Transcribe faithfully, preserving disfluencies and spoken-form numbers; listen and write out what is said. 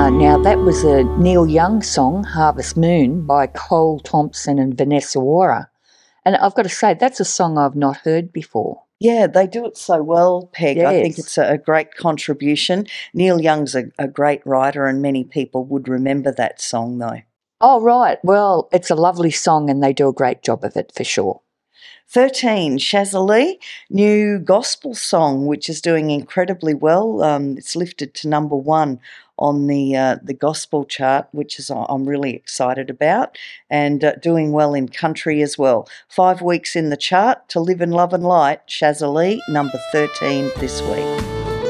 Uh, now, that was a Neil Young song, Harvest Moon, by Cole Thompson and Vanessa Wara. And I've got to say, that's a song I've not heard before. Yeah, they do it so well, Peg. I think Yes. it's a, a great contribution. Neil Young's a, a great writer, and many people would remember that song, though. Oh, right. Well, it's a lovely song and they do a great job of it for sure. thirteen, Shazali, new gospel song, which is doing incredibly well. Um, it's lifted to number one on the uh, the gospel chart, which is I'm really excited about, and uh, doing well in country as well. Five weeks in the chart, To Live in Love and Light, Shazali, number thirteen this week.